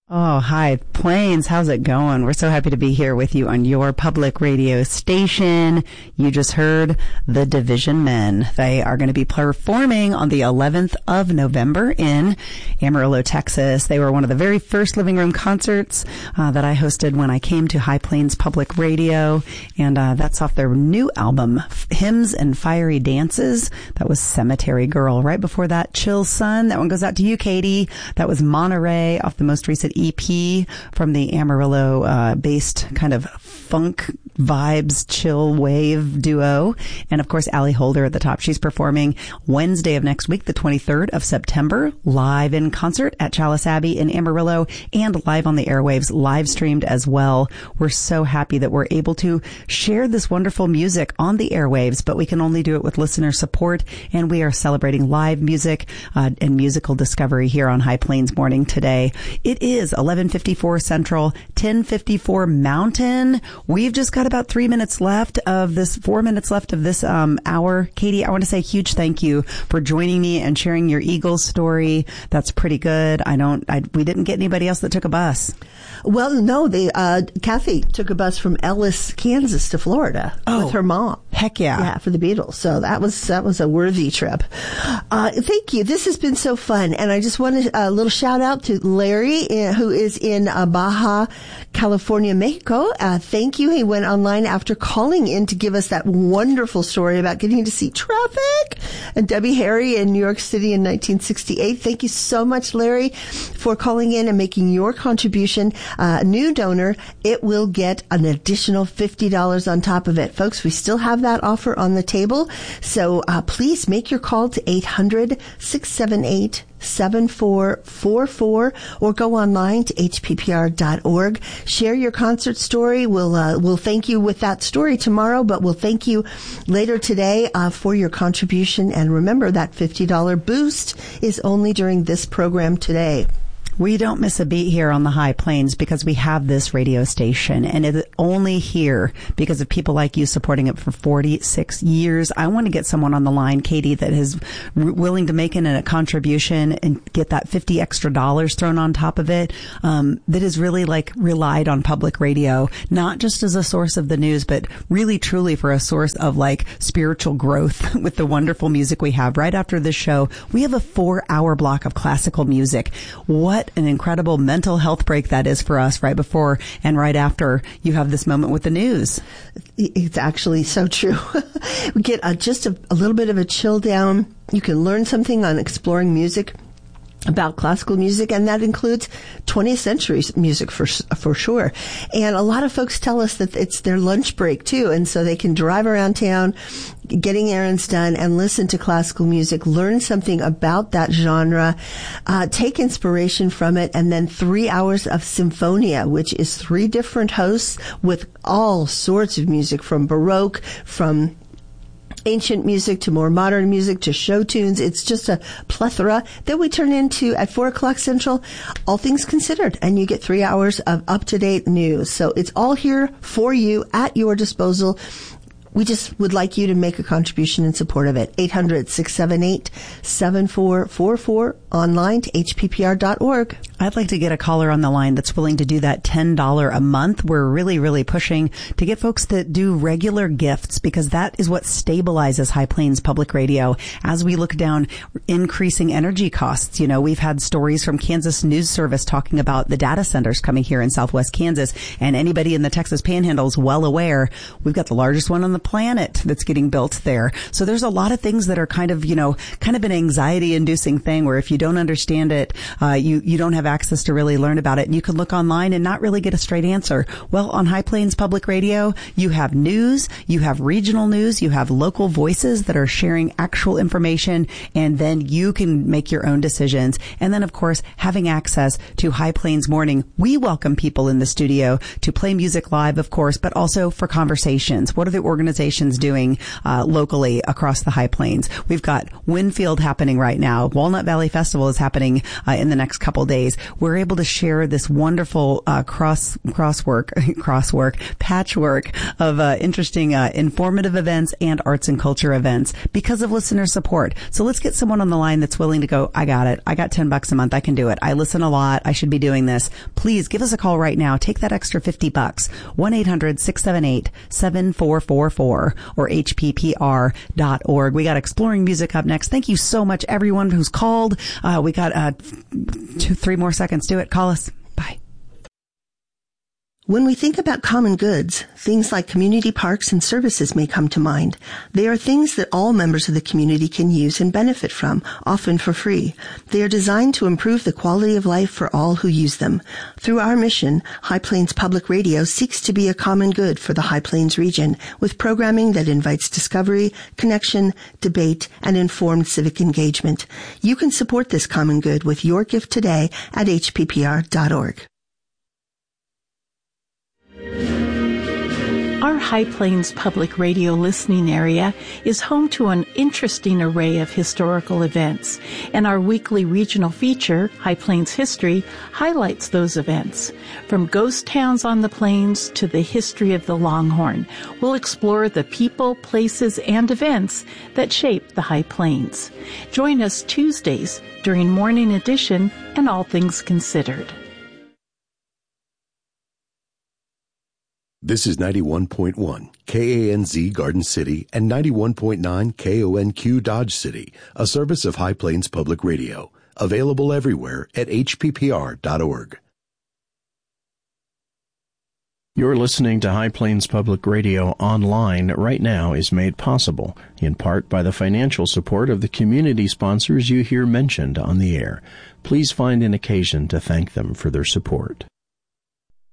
Oh, hi, Plains. How's it going? We're so happy to be here with you on your public radio station. You just heard the Division Men. They are going to be performing on the 11th of November in Amarillo, Texas. They were one of the very first living room concerts that I hosted when I came to High Plains Public Radio. And that's off their new album, Hymns and Fiery Dances. That was Cemetery Girl. Right before that, Chill Sun. That one goes out to you, Katie. That was Monterey off the most recent EP from the Amarillo based kind of funk vibes, chill wave duo. And of course, Allie Holder at the top. She's performing Wednesday of next week, the 23rd of September, live in concert at Chalice Abbey in Amarillo and live on the airwaves, live streamed as well. We're so happy that we're able to share this wonderful music on the airwaves, but we can only do it with listener support. And we are celebrating live music and musical discovery here on High Plains Morning today. It is 11:54 Central, 10:54 Mountain. We've just got about 4 minutes left of this hour. Katie, I want to say a huge thank you for joining me and sharing your Eagles story. That's pretty good. We didn't get anybody else that took a bus. Well, no, Kathy took a bus from Ellis, Kansas to Florida with her mom. Heck yeah. Yeah, for the Beatles. So that was a worthy trip. Thank you. This has been so fun. And I just want a little shout out to Larry, who is in Baja California, Mexico. Thank you. He went online after calling in to give us that wonderful story about getting to see Traffic and Debbie Harry in New York City in 1968. Thank you so much, Larry, for calling in and making your contribution. New donor, it will get an additional $50 on top of it. Folks, we still have that offer on the table. So please make your call to 800-678-7444 or go online to hppr.org. Share your concert story. We'll thank you with that story tomorrow, but we'll thank you later today for your contribution. And remember, that $50 boost is only during this program today. We don't miss a beat here on the High Plains because we have this radio station, and it's only here because of people like you supporting it for 46 years. I want to get someone on the line, Katie, that is willing to make in a contribution and get that $50 extra thrown on top of it, that is really relied on public radio, not just as a source of the news, but really truly for a source of spiritual growth with the wonderful music we have. Right after this show, we have a 4-hour block of classical music. What an incredible mental health break that is for us right before and right after you have this moment with the news. It's actually so true. We get just a little bit of a chill down. You can learn something on exploring music, about classical music, and that includes 20th century music for sure. And a lot of folks tell us that it's their lunch break too, and so they can drive around town getting errands done and listen to classical music, learn something about that genre, take inspiration from it, and then 3 hours of Symphonia, which is 3 different hosts with all sorts of music, from Baroque, from ancient music to more modern music to show tunes. It's just a plethora. Then we turn into, at 4 o'clock Central, All Things Considered, and you get 3 hours of up-to-date news. So it's all here for you at your disposal. We just would like you to make a contribution in support of it. 800-678-7444, online to hppr.org. I'd like to get a caller on the line that's willing to do that $10 a month. We're really, really pushing to get folks that do regular gifts, because that is what stabilizes High Plains Public Radio as we look down increasing energy costs. You know, we've had stories from Kansas News Service talking about the data centers coming here in Southwest Kansas, and anybody in the Texas Panhandle is well aware we've got the largest one on the planet that's getting built there. So there's a lot of things that are kind of an anxiety inducing thing where if you don't understand it, you don't have access to really learn about it. And you can look online and not really get a straight answer. Well, on High Plains Public Radio, you have news, you have regional news, you have local voices that are sharing actual information, and then you can make your own decisions. And then, of course, having access to High Plains Morning. We welcome people in the studio to play music live, of course, but also for conversations. What are the organizations doing locally across the High Plains? We've got Winfield happening right now. Walnut Valley Festival is happening in the next couple days. we're able to share this wonderful patchwork of interesting informative events and arts and culture events because of listener support. So let's get someone on the line that's willing to go, I got it. I got $10 a month. I can do it. I listen a lot. I should be doing this. Please give us a call right now. Take that extra $50. 1-800-678-7444 or hppr.org. We got Exploring Music up next. Thank you so much, everyone who's called. We got 2-3 more seconds. Do it. Call us. Bye. When we think about common goods, things like community parks and services may come to mind. They are things that all members of the community can use and benefit from, often for free. They are designed to improve the quality of life for all who use them. Through our mission, High Plains Public Radio seeks to be a common good for the High Plains region, with programming that invites discovery, connection, debate, and informed civic engagement. You can support this common good with your gift today at hppr.org. Our High Plains Public Radio listening area is home to an interesting array of historical events, and our weekly regional feature, High Plains History, highlights those events. From ghost towns on the plains to the history of the Longhorn, we'll explore the people, places, and events that shape the High Plains. Join us Tuesdays during Morning Edition and All Things Considered. This is 91.1 KANZ Garden City and 91.9 KONQ Dodge City, a service of High Plains Public Radio, available everywhere at hppr.org. You're listening to High Plains Public Radio online right now is made possible, in part by the financial support of the community sponsors you hear mentioned on the air. Please find an occasion to thank them for their support.